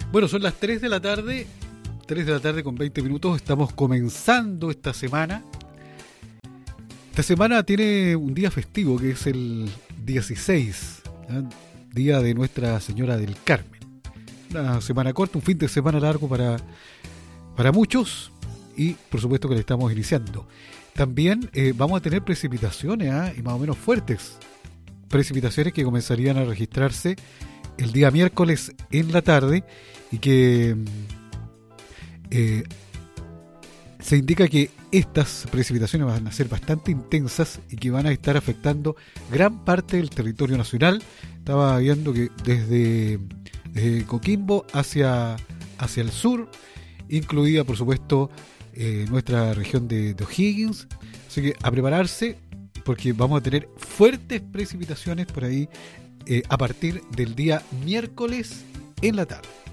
Bueno, son las 3 de la tarde, 3 de la tarde con 20 minutos. Estamos comenzando esta semana. Esta semana tiene un día festivo que es el 16, ¿eh? Día de Nuestra Señora del Carmen. Una semana corta, un fin de semana largo para muchos y por supuesto que le estamos iniciando. También vamos a tener precipitaciones, y más o menos fuertes. Precipitaciones que comenzarían a registrarse el día miércoles en la tarde y que se indica que estas precipitaciones van a ser bastante intensas y que van a estar afectando gran parte del territorio nacional. Estaba viendo que desde Coquimbo hacia el sur, incluida por supuesto nuestra región de O'Higgins. Así que a prepararse porque vamos a tener fuertes precipitaciones por ahí a partir del día miércoles en la tarde.